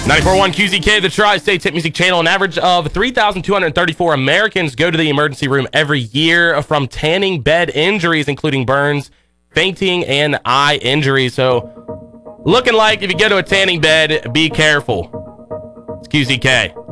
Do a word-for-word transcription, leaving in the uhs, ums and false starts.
ninety-four point one Q Z K, the Tri-State Hit Music Channel. An average of three thousand two hundred thirty-four Americans go to the emergency room every year from tanning bed injuries, including burns, fainting, and eye injuries. So, looking like if you go to a tanning bed, be careful. It's Q Z K.